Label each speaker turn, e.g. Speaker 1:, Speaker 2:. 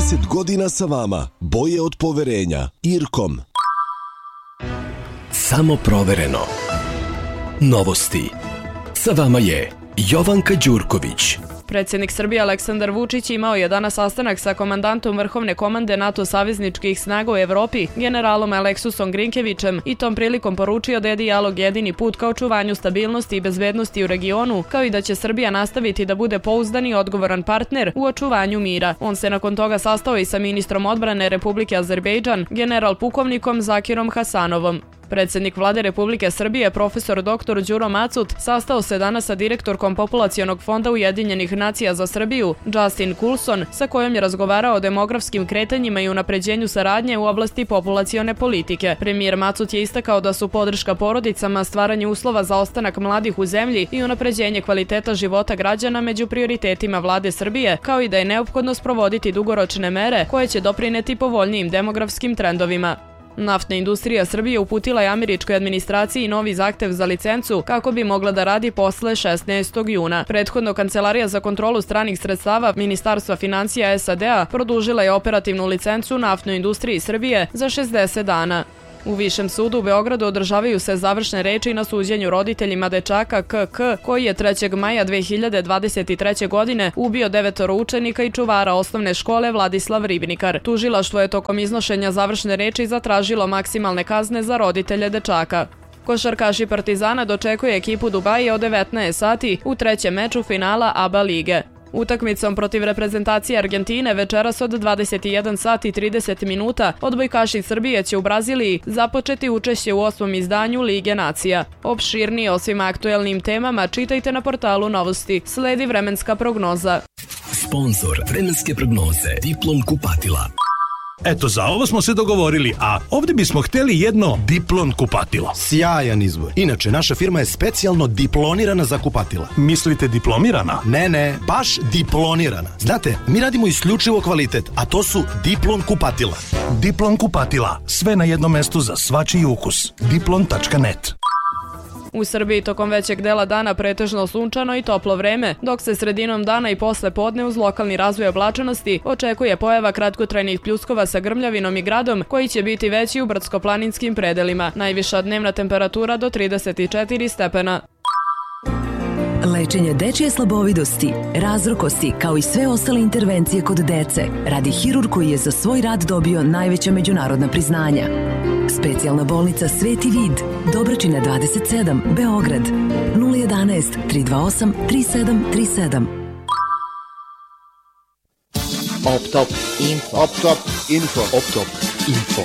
Speaker 1: 30 godina sa vama. Boje od poverenja. Irkom.
Speaker 2: Samo provereno. Novosti. Sa vama je Jovanka Đurković.
Speaker 3: Predsjednik Srbije Aleksandar Vučić imao je danas sastanak sa komandantom Vrhovne komande NATO savezničkih snaga u Evropi, generalom Aleksusom Grinkevićem, i tom prilikom poručio da je dijalog jedini put ka očuvanju stabilnosti i bezbednosti u regionu, kao i da će Srbija nastaviti da bude pouzdan i odgovoran partner u očuvanju mira. On se nakon toga sastao i sa ministrom odbrane Republike Azerbejdžan, general pukovnikom Zakirom Hasanovom. Predsjednik vlade Republike Srbije, profesor dr. Đuro Macut, sastao se danas sa direktorkom Populacionog fonda Ujedinjenih nacija za Srbiju, Justin Coulson, sa kojom je razgovarao o demografskim kretanjima i unapređenju saradnje u oblasti populacione politike. Premijer Macut je istakao da su podrška porodicama, stvaranje uslova za ostanak mladih u zemlji i unapređenje kvaliteta života građana među prioritetima vlade Srbije, kao i da je neophodno sprovoditi dugoročne mere koje će doprineti povoljnijim demografskim trendovima. Naftna industrija Srbije uputila je američkoj administraciji novi zahtev za licencu kako bi mogla da radi posle 16. juna. Prethodno Kancelarija za kontrolu stranih sredstava Ministarstva financija SAD-a produžila je operativnu licencu naftnoj industriji Srbije za 60 dana. U Višem sudu u Beogradu održavaju se završne reči na suđenju roditeljima dečaka KK, koji je 3. maja 2023. godine ubio 9 učenika i čuvara osnovne škole Vladislav Ribnikar. Tužilaštvo je tokom iznošenja završne reči zatražilo maksimalne kazne za roditelje dečaka. Košarkaši Partizana dočekuje ekipu Dubaja od 19 sati u trećem meču finala ABA lige. Utakmicom protiv reprezentacije Argentine večeras od 21 sati i 30 minuta odbojkaši Srbije će u Braziliji započeti učešće u 8. izdanju Lige nacija. Opširnije o svim aktuelnim temama čitajte na portalu Novosti. Sledi vremenska prognoza.
Speaker 2: Sponzor vremenske prognoze Diplon kupatila.
Speaker 4: Eto, za ovo smo se dogovorili, a ovdje bismo htjeli jedno Diplon kupatilo.
Speaker 5: Sjajan izbor. Inače, naša firma je specijalno diplonirana za kupatila.
Speaker 4: Mislite diplomirana?
Speaker 5: Ne, baš diplonirana. Znate, mi radimo isključivo kvalitet, a to su Diplon kupatila.
Speaker 4: Diplon kupatila. Sve na jednom mestu za svačiji ukus. Diplon.net.
Speaker 3: U Srbiji tokom većeg dela dana pretežno sunčano i toplo vreme, dok se sredinom dana i posle podne uz lokalni razvoj oblačenosti očekuje pojava kratkotrajnih pljuskova sa grmljavinom i gradom, koji će biti veći u brdsko-planinskim predelima. Najviša dnevna temperatura do 34 stepena.
Speaker 6: Lečenje dečije slabovidosti, razrokosti, kao i sve ostale intervencije kod dece, radi hirurg koji je za svoj rad dobio najveća međunarodna priznanja. Specijalna bolnica Sveti Vid, Dobračina 27, Beograd, 011 328 3737.
Speaker 7: Optop Info. Optop Info. Optop Info.